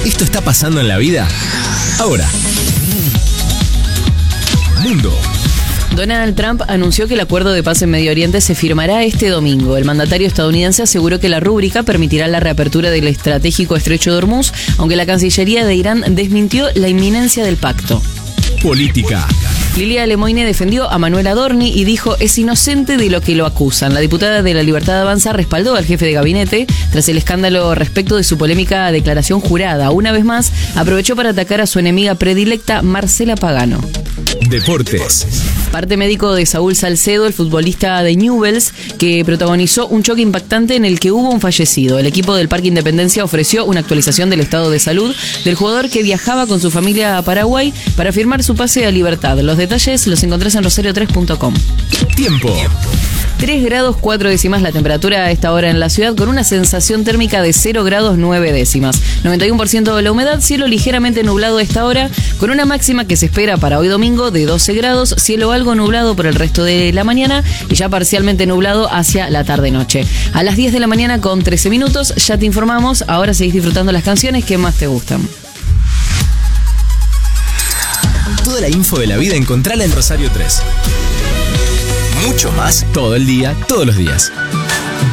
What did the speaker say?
Esto está pasando en la vida ahora. Mundo. Donald Trump anunció que el acuerdo de paz en Medio Oriente se firmará este domingo. El mandatario estadounidense aseguró que la rúbrica permitirá la reapertura del estratégico estrecho de Hormuz, aunque la Cancillería de Irán desmintió la inminencia del pacto. Política. Lilia Lemoine defendió a Manuel Adorni y dijo es inocente de lo que lo acusan. La diputada de La Libertad Avanza respaldó al jefe de gabinete tras el escándalo respecto de su polémica declaración jurada. Una vez más, aprovechó para atacar a su enemiga predilecta, Marcela Pagano. Deportes. Parte médico de Saúl Salcedo, el futbolista de Newell's, que protagonizó un choque impactante en el que hubo un fallecido. El equipo del Parque Independencia ofreció una actualización del estado de salud del jugador que viajaba con su familia a Paraguay para firmar su pase a Libertad. Los detalles los encontrás en rosario3.com. Tiempo. 3 grados 4 décimas la temperatura a esta hora en la ciudad, con una sensación térmica de 0 grados 9 décimas. 91% de la humedad, cielo ligeramente nublado a esta hora, con una máxima que se espera para hoy domingo de 12 grados, cielo algo nublado por el resto de la mañana y ya parcialmente nublado hacia la tarde-noche. A las 10 de la mañana con 13 minutos ya te informamos, ahora seguís disfrutando las canciones que más te gustan. Toda la info de la vida encontrala en Rosario 3. Mucho más todo el día, todos los días.